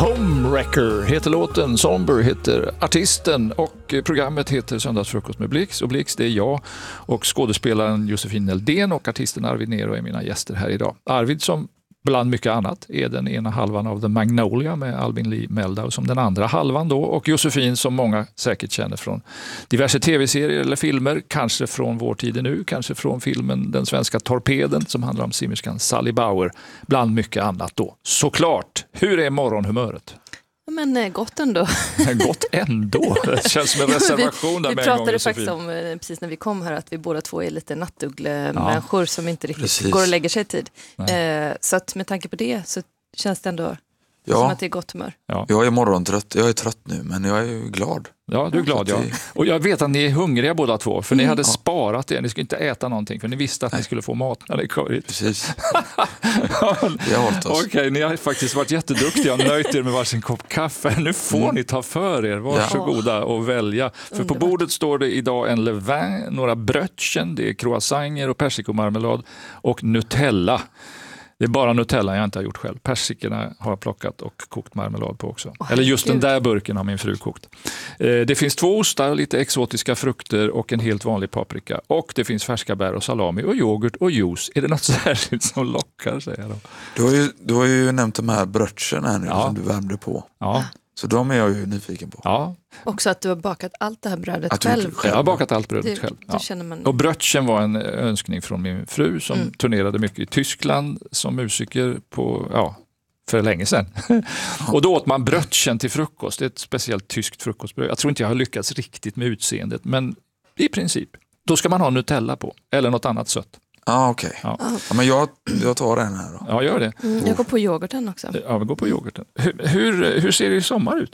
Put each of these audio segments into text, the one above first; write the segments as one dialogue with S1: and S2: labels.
S1: Homewrecker heter låten, Somber heter artisten och programmet heter Söndagsfrukost med Blix. Och Blix, det är jag och skådespelaren Josefin Neldén och artisten Arvid Nero är mina gäster här idag. Arvid, som bland mycket annat är den ena halvan av The Magnolia med Albin Lee Meldau som den andra halvan då, och Josefin som många säkert känner från diverse tv-serier eller filmer, kanske från Vår tid nu, kanske från filmen Den svenska torpeden som handlar om simmerskan Sally Bauer, bland mycket annat då. Såklart, hur är morgonhumöret?
S2: Men gott ändå.
S1: Gott ändå? Det känns som en reservation där
S2: vi
S1: med en gång.
S2: Vi pratade faktiskt om, precis när vi kom här, att vi båda två är lite nattuggle-människor som inte riktigt går och lägger sig i tid. Så att med tanke på det så känns det ändå som att det är gott humör.
S3: Ja. Jag är morgontrött, jag är trött nu, men jag är ju glad.
S1: Ja, du är glad, ja. Och jag vet att ni är hungriga båda två, för ni hade sparat det. Ni skulle inte äta någonting, för ni visste att ni skulle få mat när ni kom hit.
S3: Precis. Vi har hållit oss.
S1: Okej, ni har faktiskt varit jätteduktiga och nöjt er med varsin kopp kaffe. Nu får ni ta för er, varsågoda och välja. För på bordet står det idag en levain, några brötchen, det är croissanter och persikomarmelad och Nutella. Det är bara Nutella jag inte har gjort själv. Persikorna har jag plockat och kokt marmelad på också. Eller just den där burken har min fru kokt. Det finns 2 ostar, lite exotiska frukter och en helt vanlig paprika. Och det finns färska bär och salami och yoghurt och juice. Är det något särskilt som lockar, säger jag då?
S3: Du har ju nämnt de här brötchen här nu som du värmde på.
S1: Ja.
S3: Så de är jag ju nyfiken på.
S1: Ja.
S2: Också att du har bakat allt det här brödet själv.
S1: Jag har bakat allt brödet själv.
S2: Det känner man.
S1: Och brötchen var en önskning från min fru som turnerade mycket i Tyskland som musiker för länge sedan. Och då åt man brötchen till frukost. Det är ett speciellt tyskt frukostbröd. Jag tror inte jag har lyckats riktigt med utseendet, men i princip. Då ska man ha Nutella på, eller något annat sött.
S3: Okej. Ja, men jag tar den här då.
S1: Ja, gör det.
S2: Jag går på yoghurten också.
S1: Ja, vi går på yoghurten. Hur ser det i sommar ut?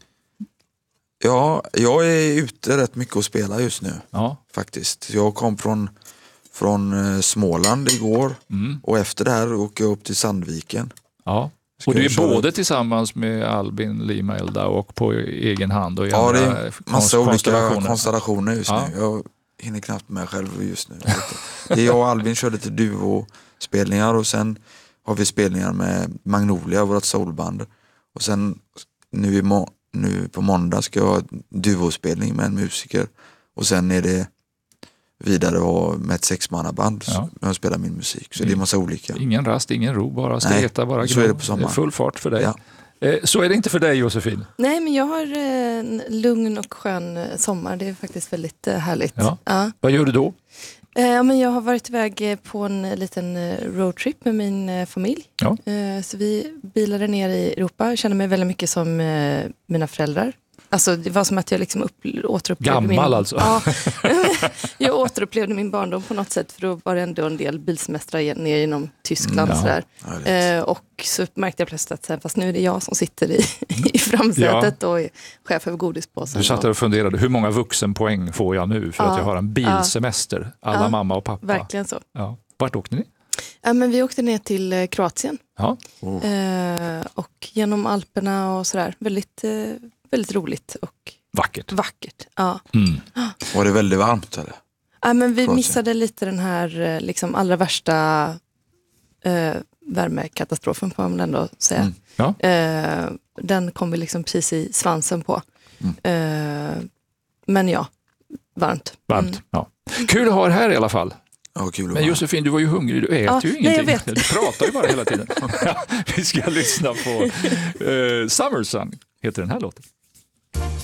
S3: Ja, jag är ute rätt mycket och spelar just nu.
S1: Ja.
S3: Faktiskt. Jag kom från Småland igår och efter det här åker jag upp till Sandviken.
S1: Ja. Och du är både tillsammans med Albin Lee Meldau och på egen hand och i
S3: det
S1: andra
S3: är massa olika konstellationer just nu. Jag hinner knappt med själv just nu. Det är jag och Albin körde till duo-spelningar och sen har vi spelningar med Magnolia, vårt soulband. Och sen nu på måndag ska jag ha duo-spelning med en musiker. Och sen är det vidare med ett 6-mannaband när jag spelar min musik. Så det är massa olika.
S1: Ingen rast, ingen ro, bara streta, bara
S3: så är det på sommaren.
S1: Full fart för dig.
S3: Ja.
S1: Så är det inte för dig, Josefin?
S2: Nej, men jag har en lugn och skön sommar. Det är faktiskt väldigt härligt.
S1: Ja. Vad gör du då?
S2: Men jag har varit iväg på en liten roadtrip med min familj.
S1: Ja.
S2: Så vi bilade ner i Europa. Jag känner mig väldigt mycket som mina föräldrar. Alltså det var som att jag liksom återupplevde
S1: alltså.
S2: Ja, jag återupplevde min barndom på något sätt, för då var det ändå en del bilsemestrar ner genom Tyskland sådär. Och så märkte jag plötsligt att fast nu är det jag som sitter i framsätet och är chef över godispåsen.
S1: Du satt där och funderade, hur många vuxenpoäng får jag nu för att jag har en bilsemester? Alla mamma och pappa.
S2: Verkligen så.
S1: Ja. Vart åkte ni?
S2: Men vi åkte ner till Kroatien.
S1: Ja.
S2: Och genom Alperna och sådär. Väldigt roligt och
S1: vackert.
S2: Ja.
S3: Var det väldigt varmt eller?
S2: Ja, men vi missade lite den här liksom allra värsta värmekatastrofen, får man ändå säga.
S1: Ja.
S2: Den kom vi liksom precis i svansen på. Men varmt.
S1: Ja. Kul att ha det här i alla fall.
S3: Ja, kul.
S1: Men Josefin, du var ju hungrig, du äter ju ingenting.
S2: Jag vet.
S1: Du pratar ju bara hela tiden. Vi ska lyssna på Summer Sun, heter den här låten.